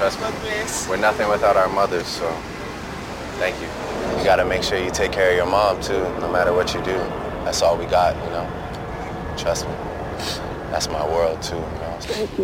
Trust me. God bless. We're nothing without our mothers, so thank you. You gotta make sure you take care of your mom, too, no matter what you do. That's all we got, you know? Trust me. That's my world, too, you know? Thank you.